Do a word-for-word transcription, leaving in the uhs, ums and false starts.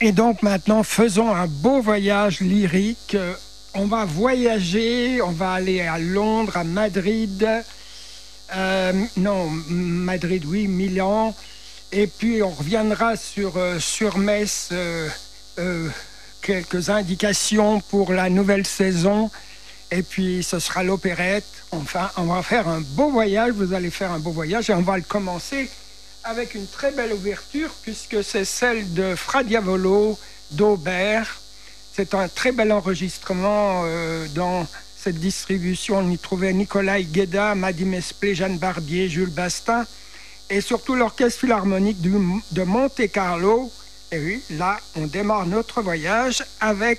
Et donc maintenant, faisons un beau voyage lyrique. Euh, On va voyager, on va aller à Londres, à Madrid, euh, non, Madrid, oui, Milan, et puis on reviendra sur, euh, sur Metz, euh, euh, quelques indications pour la nouvelle saison, et puis ce sera l'opérette. Enfin, on va faire un beau voyage, vous allez faire un beau voyage, et on va le commencer avec une très belle ouverture, puisque c'est celle de Fra Diavolo d'Aubert. C'est un très bel enregistrement euh, dans cette distribution. On y trouvait Nicolai Guéda, Mady Mesplé, Jeanne Barbier, Jules Bastin et surtout l'Orchestre Philharmonique du, de Monte-Carlo. Et oui, là, on démarre notre voyage avec